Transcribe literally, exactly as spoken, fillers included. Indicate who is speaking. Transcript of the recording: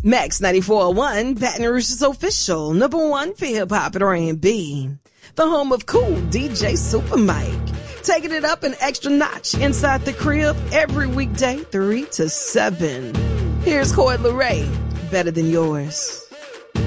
Speaker 1: Max ninety-four point one, Baton Rouge's official number one for hip-hop and R and B. The home of cool D J Super Mike. Taking it up an extra notch inside the crib every weekday, three to seven. Here's Coi Leray, Better Than Yours.